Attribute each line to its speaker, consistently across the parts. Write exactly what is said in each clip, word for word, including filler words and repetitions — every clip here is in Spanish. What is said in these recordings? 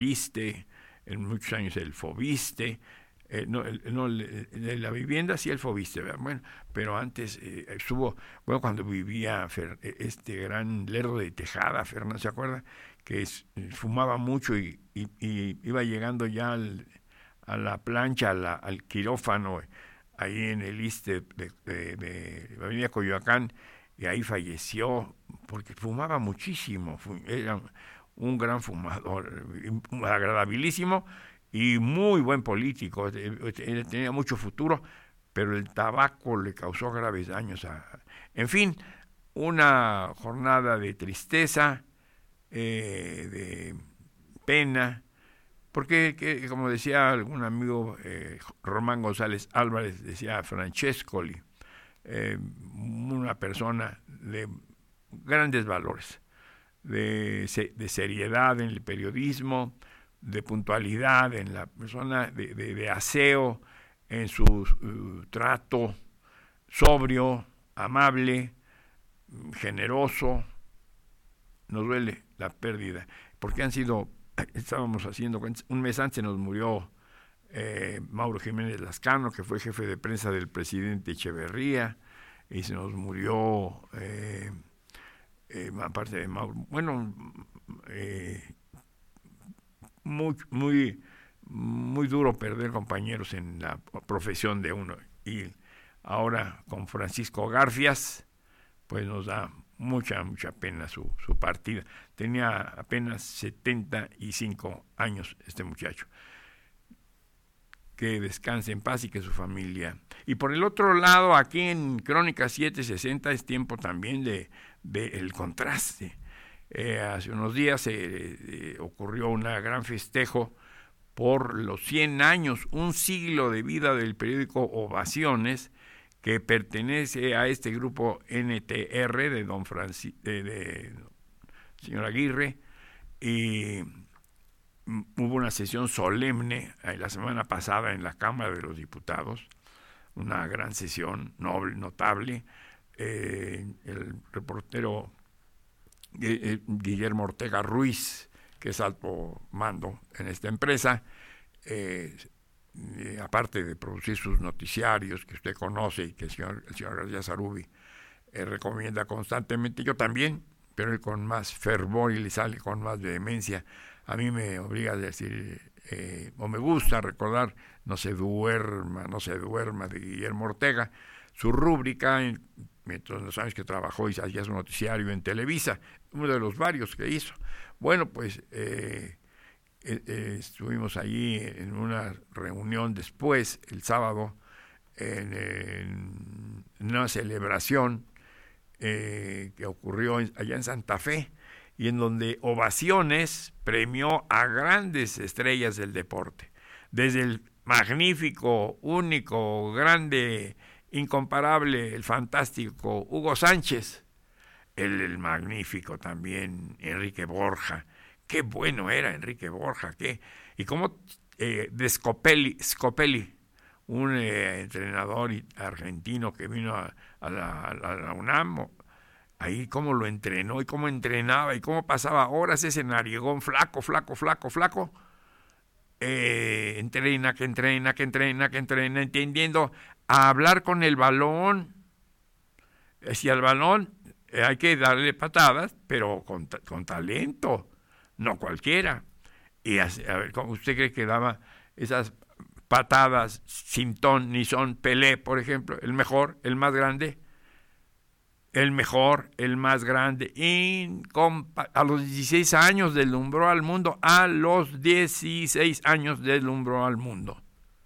Speaker 1: ISSSTE, en muchos años el FOBISSSTE, eh, no, el, no el, de la vivienda sí el FOBISSSTE, ¿verdad? Bueno, pero antes eh, estuvo, bueno, cuando vivía Fer, este gran Lerdo de Tejada, Fernando, ¿se acuerda? Que es, fumaba mucho y, y, y iba llegando ya al, a la plancha, a la, al quirófano, ahí en el ISSSTE de, de, de, de Avenida Coyoacán, y ahí falleció porque fumaba muchísimo, era un gran fumador, agradabilísimo y muy buen político, tenía mucho futuro, pero el tabaco le causó graves daños. A, en fin, una jornada de tristeza, eh, de pena, porque, que, como decía algún amigo, eh, Román González Álvarez, decía Francescoli, eh, una persona de grandes valores, de, de seriedad en el periodismo, de puntualidad en la persona, de, de, de aseo en su uh, trato, sobrio, amable, generoso. Nos duele la pérdida, porque han sido, estábamos haciendo, un mes antes nos murió eh, Mauro Jiménez Lascano, que fue jefe de prensa del presidente Echeverría, y se nos murió, eh, eh, aparte de Mauro, bueno, eh, muy, muy, muy duro perder compañeros en la profesión de uno, y ahora con Francisco Garfias, pues nos da mucha, mucha pena su, su partida. Tenía apenas setenta y cinco años este muchacho. Que descanse en paz y que su familia. Y por el otro lado, aquí en Crónica setecientos sesenta es tiempo también de, de el contraste. Eh, hace unos días eh, eh, ocurrió un gran festejo por los cien años, un siglo de vida del periódico Ovaciones, que pertenece a este grupo N T R de don Francis, de, de señor Aguirre, y hubo una sesión solemne la semana pasada en la Cámara de los Diputados, una gran sesión noble, notable. Eh, el reportero eh, Guillermo Ortega Ruiz, que es alto mando en esta empresa, eh, eh, aparte de producir sus noticiarios que usted conoce y que el señor, el señor García Sarubi eh, recomienda constantemente, yo también, pero él con más fervor y le sale con más vehemencia. A mí me obliga a decir, eh, o me gusta recordar, no se duerma, no se duerma, de Guillermo Ortega, su rúbrica, en, mientras los años que trabajó y hacía su noticiario en Televisa, uno de los varios que hizo. Bueno, pues eh, eh, eh, estuvimos allí en una reunión después, el sábado, en, en una celebración eh, que ocurrió en, allá en Santa Fe, y en donde Ovaciones premió a grandes estrellas del deporte, desde el magnífico, único, grande, incomparable, el fantástico Hugo Sánchez, el, el magnífico también Enrique Borja. Qué bueno era Enrique Borja, qué, y cómo eh, de Scopelli, Scopelli, un eh, entrenador argentino que vino a, a, la, a la UNAM, ahí cómo lo entrenó y cómo entrenaba y cómo pasaba horas ese nariegón flaco, flaco, flaco, flaco, eh, entrena, que entrena, que entrena, que entrena, entendiendo a hablar con el balón. Si al balón eh, hay que darle patadas, pero con, con talento, no cualquiera. Y así, a ver, ¿cómo usted cree que daba esas patadas sin ton ni son? Pelé, por ejemplo, el mejor, el más grande, el mejor, el más grande, incompa- a los dieciséis años deslumbró al mundo, a los dieciséis años deslumbró al mundo.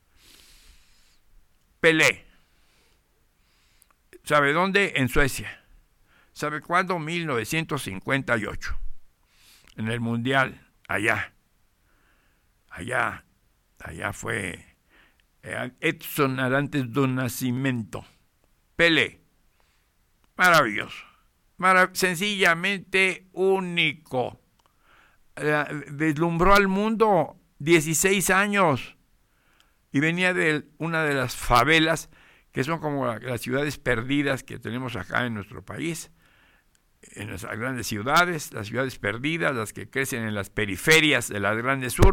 Speaker 1: Pelé. ¿Sabe dónde? En Suecia. ¿Sabe cuándo? mil novecientos cincuenta y ocho. En el Mundial, allá. Allá, allá fue Edson Arantes do Nascimento. Pelé. Maravilloso, Marav- sencillamente único. Eh, deslumbró al mundo, dieciséis años, y venía de una de las favelas, que son como la, las ciudades perdidas que tenemos acá en nuestro país, en las grandes ciudades, las ciudades perdidas, las que crecen en las periferias de las grandes